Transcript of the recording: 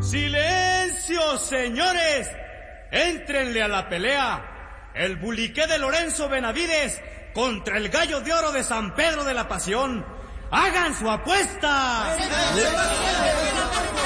¡Silencio, señores! ¡Éntrenle a la pelea! El buliqué de Lorenzo Benavides contra el gallo de oro de San Pedro de la Pasión. ¡Hagan su apuesta!